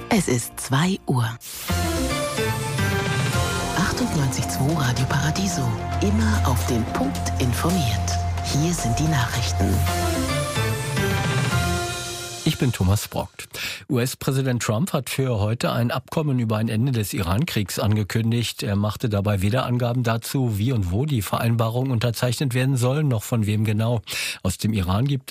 Es ist 2 Uhr. 98.2 Radio Paradiso. Immer auf den Punkt informiert. Hier sind die Nachrichten. Ich bin Thomas Brockt. US-Präsident Trump hat für heute ein Abkommen über ein Ende des Iran-Kriegs angekündigt. Er machte dabei weder Angaben dazu, wie und wo die Vereinbarung unterzeichnet werden soll, noch von wem genau. Aus dem Iran gibt